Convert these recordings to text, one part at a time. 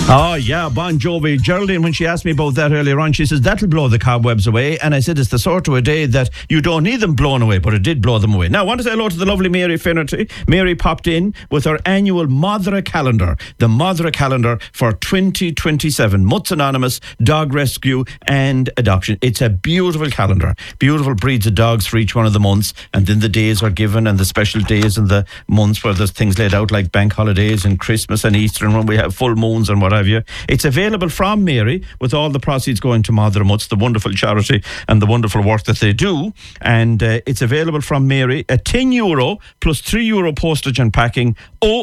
Oh, yeah, Bon Jovi. Geraldine, when she asked me about that earlier on, she says, that'll blow the cobwebs away. And I said, it's the sort of a day that you don't need them blown away, but it did blow them away. Now, I want to say hello to the lovely Mary Finnerty. Mary popped in with her annual Madra calendar, the Madra calendar for 2027. Mutts Anonymous, Dog Rescue and Adoption. It's a beautiful calendar. Beautiful breeds of dogs for each one of the months. And then the days are given and the special days in the months where there's things laid out like bank holidays and Christmas and Easter and when we have full moons and what have you. It's available from Mary with all the proceeds going to Madra Mutts, the wonderful charity and the wonderful work that they do. And it's available from Mary at €10 plus €3 postage and packing.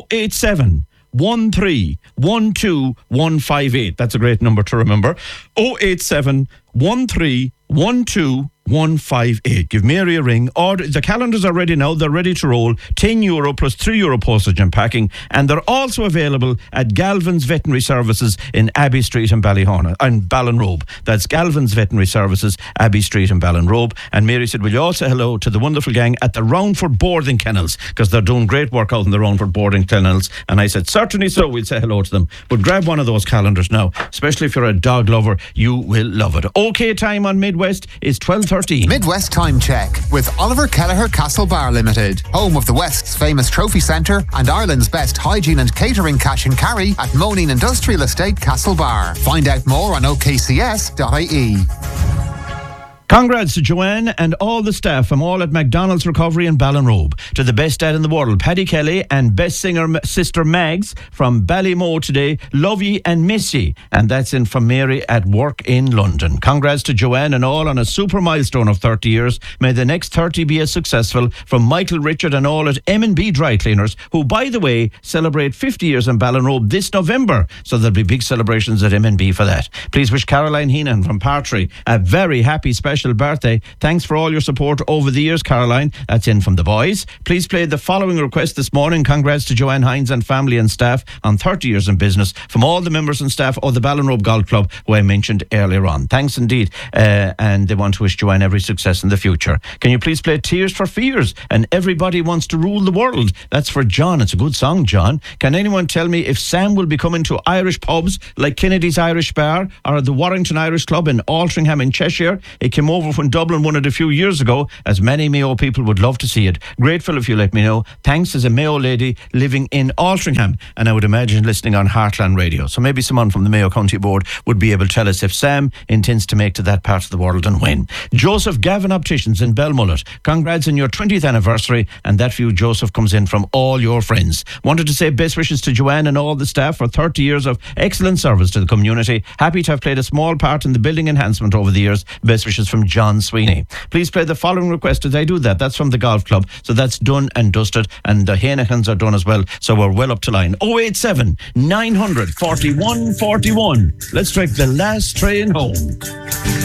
087 13 12 158. That's a great number to remember. 087 13 12 158. Give Mary a ring. Order. The calendars are ready now. They're ready to roll. €10 plus €3 postage and packing. And they're also available at Galvin's Veterinary Services in Abbey Street and Ballyhona and Ballinrobe. That's Galvin's Veterinary Services, Abbey Street and Ballinrobe. And Mary said, will you also hello to the wonderful gang at the Roundford Boarding Kennels, because they're doing great work out in the Roundford Boarding Kennels. And I said, certainly so, we'll say hello to them. But grab one of those calendars now, especially if you're a dog lover. You will love it. OK time on Midwest is 12:13. Midwest Time Check with Oliver Kelleher Castle Bar Limited, home of the West's famous trophy centre and Ireland's best hygiene and catering cash and carry at Moneen Industrial Estate Castle Bar. Find out more on okcs.ie. Congrats to Joanne and all the staff from all at McDonald's Recovery in Ballinrobe. To the best dad in the world, Paddy Kelly, and best singer sister Mags from Ballymo today. Love ye and miss ye. And that's in from Mary at work in London. Congrats to Joanne and all on a super milestone of 30 years. May the next 30 be as successful. From Michael, Richard and all at M&B Dry Cleaners, who, by the way, celebrate 50 years in Ballinrobe this November. So there'll be big celebrations at M&B for that. Please wish Caroline Heenan from Partry a very happy special birthday. Thanks for all your support over the years, Caroline. That's in from the boys. Please play the following request this morning. Congrats to Joanne Hines and family and staff on 30 years in business from all the members and staff of the Ballinrobe Golf Club, who I mentioned earlier on. Thanks indeed. And they want to wish Joanne every success in the future. Can you please play Tears for Fears and Everybody Wants to Rule the World? That's for John. It's a good song, John. Can anyone tell me if Sam will be coming to Irish pubs like Kennedy's Irish Bar or the Warrington Irish Club in Altrincham in Cheshire? It came over when Dublin won it a few years ago, as many Mayo people would love to see it. Grateful if you let me know. Thanks, as a Mayo lady living in Altrincham, and I would imagine listening on Heartland Radio. So maybe someone from the Mayo County Board would be able to tell us if Sam intends to make to that part of the world and when. Joseph Gavin Opticians in Belmullet. Congrats on your 20th anniversary, and that for you, Joseph, comes in from all your friends. Wanted to say best wishes to Joanne and all the staff for 30 years of excellent service to the community. Happy to have played a small part in the building enhancement over the years. Best wishes from John Sweeney. Please play the following request as I do that. That's from the golf club. So that's done and dusted. And the Heinekens are done as well. So we're well up to line. 087 900 41 41. Let's strike the last train home.